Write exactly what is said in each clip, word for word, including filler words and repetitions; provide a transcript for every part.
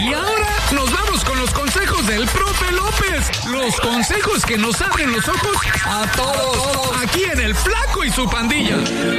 Y ahora nos vamos con los consejos del profe López. Los consejos que nos abren los ojos a todos. Aquí en El Flaco y su pandilla.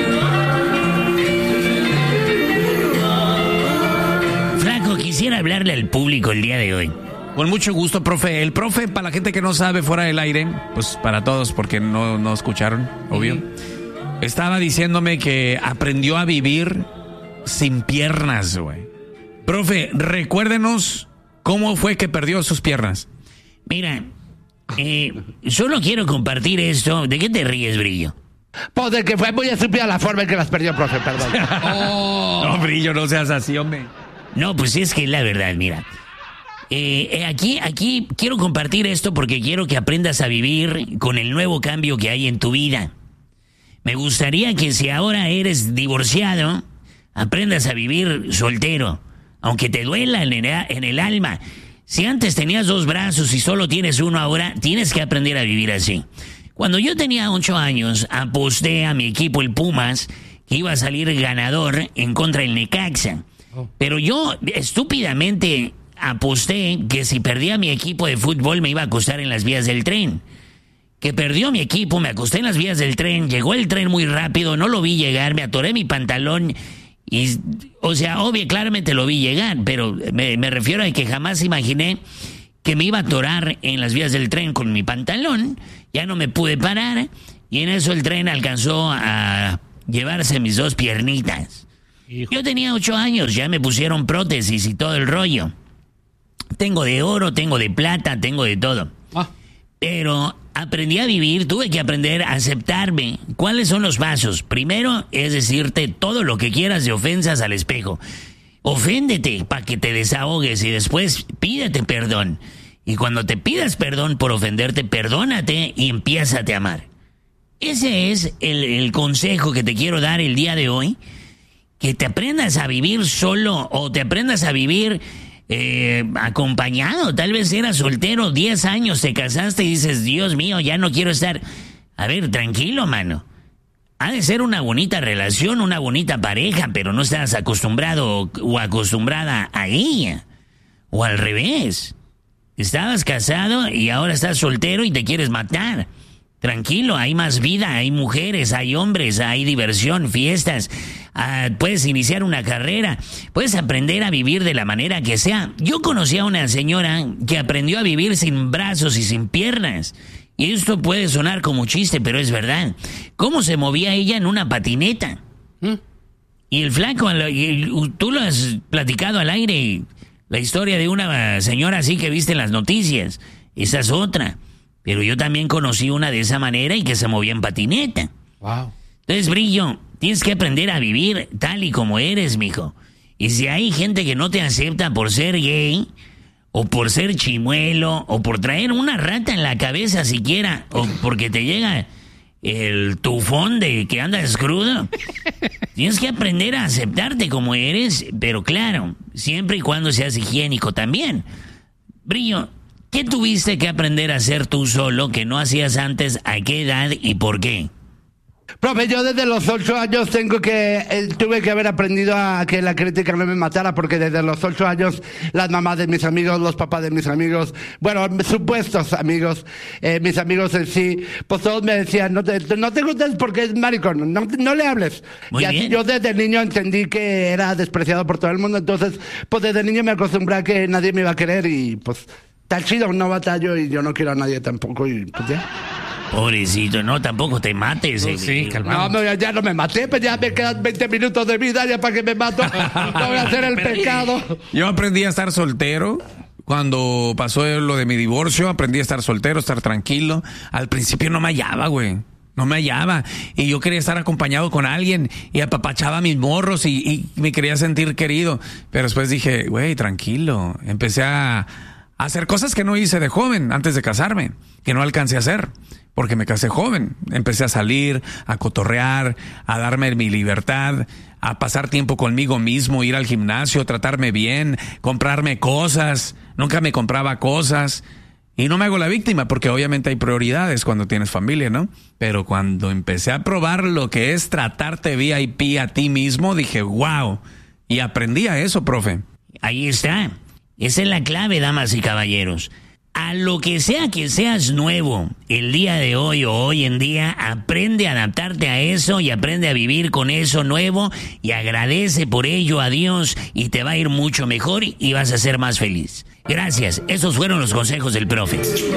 Flaco, quisiera hablarle al público el día de hoy. Con mucho gusto, profe. El profe, para la gente que no sabe, fuera del aire, pues para todos, porque no, no escucharon, obvio, uh-huh. Estaba diciéndome que aprendió a vivir sin piernas, güey. Profe, recuérdenos cómo fue que perdió sus piernas. Mira, eh, solo quiero compartir esto. ¿De qué te ríes, Brillo? Pues de que fue muy estúpida la forma en que las perdió, profe, perdón. Oh. No, Brillo, no seas así, hombre. No, pues es que la verdad, mira. Eh, eh, aquí, aquí quiero compartir esto porque quiero que aprendas a vivir con el nuevo cambio que hay en tu vida. Me gustaría que si ahora eres divorciado, aprendas a vivir soltero, aunque te duela en el, en el alma. Si antes tenías dos brazos y solo tienes uno ahora, tienes que aprender a vivir así. Cuando yo tenía ocho años, aposté a mi equipo, el Pumas, que iba a salir ganador en contra del Necaxa. Pero yo, estúpidamente, aposté que si perdía mi equipo de fútbol me iba a acostar en las vías del tren. Que perdió mi equipo, me acosté en las vías del tren, llegó el tren muy rápido, no lo vi llegar, me atoré mi pantalón y, o sea, obvio, claramente lo vi llegar, pero me, me refiero a que jamás imaginé que me iba a atorar en las vías del tren con mi pantalón, ya no me pude parar y en eso el tren alcanzó a llevarse mis dos piernitas. Hijo. Yo tenía ocho años, ya me pusieron prótesis y todo el rollo. Tengo de oro, tengo de plata, tengo de todo. Ah. Pero aprendí a vivir, tuve que aprender a aceptarme. ¿Cuáles son los pasos? Primero es decirte todo lo que quieras de ofensas al espejo. Oféndete para que te desahogues y después pídete perdón. Y cuando te pidas perdón por ofenderte, perdónate y empiézate a amar. Ese es el, el consejo que te quiero dar el día de hoy. Que te aprendas a vivir solo o te aprendas a vivir... Eh, acompañado, tal vez eras soltero, diez años, te casaste y dices, Dios mío, ya no quiero estar. A ver, tranquilo, mano. Ha de ser una bonita relación, una bonita pareja, pero no estás acostumbrado o, o acostumbrada a ella. O al revés. Estabas casado y ahora estás soltero y te quieres matar. Tranquilo, hay más vida, hay mujeres, hay hombres, hay diversión, fiestas. Ah, puedes iniciar una carrera, puedes aprender a vivir de la manera que sea. Yo conocí a una señora que aprendió a vivir sin brazos y sin piernas. Y esto puede sonar como chiste, pero es verdad. ¿Cómo se movía ella en una patineta? ¿Mm? Y el flaco, tú lo has platicado al aire, la historia de una señora así que viste en las noticias. Esa es otra. Pero yo también conocí una de esa manera y que se movía en patineta. Wow. Entonces, Brillo, tienes que aprender a vivir tal y como eres, mijo. Y si hay gente que no te acepta por ser gay, o por ser chimuelo, o por traer una rata en la cabeza siquiera, o porque te llega el tufón de que andas crudo, tienes que aprender a aceptarte como eres, pero claro, siempre y cuando seas higiénico también. Brillo, ¿qué tuviste que aprender a hacer tú solo que no hacías antes? ¿A qué edad y por qué? Profe, yo desde los ocho años tengo que eh, tuve que haber aprendido a que la crítica no me matara, porque desde los ocho años las mamás de mis amigos, los papás de mis amigos, bueno, supuestos amigos, eh, mis amigos en sí, pues todos me decían, no te, no te gustes porque es maricón, no, no le hables. Muy y así bien. Yo desde niño entendí que era despreciado por todo el mundo, entonces pues desde niño me acostumbré a que nadie me iba a querer y pues tal chido, no batallo y yo no quiero a nadie tampoco y pues ya. Pobrecito, no, tampoco te mates. Eh, sí, calmado. No, no, ya no me maté, pues ya me quedan veinte minutos de vida, ya para que me mato. No voy a hacer el pecado. Yo aprendí a estar soltero. Cuando pasó lo de mi divorcio, aprendí a estar soltero, estar tranquilo. Al principio no me hallaba, güey. No me hallaba. Y yo quería estar acompañado con alguien y apapachaba a mis morros y, y me quería sentir querido. Pero después dije, güey, tranquilo. Empecé a, a hacer cosas que no hice de joven antes de casarme, que no alcancé a hacer. Porque me casé joven, empecé a salir, a cotorrear, a darme mi libertad, a pasar tiempo conmigo mismo, ir al gimnasio, tratarme bien, comprarme cosas. Nunca me compraba cosas. Y no me hago la víctima porque obviamente hay prioridades cuando tienes familia, ¿no? Pero cuando empecé a probar lo que es tratarte V I P a ti mismo, dije, wow. Y aprendí a eso, profe. Ahí está. Esa es la clave, damas y caballeros. A lo que sea que seas nuevo el día de hoy o hoy en día, aprende a adaptarte a eso y aprende a vivir con eso nuevo y agradece por ello a Dios y te va a ir mucho mejor y vas a ser más feliz. Gracias, esos fueron los consejos del profe.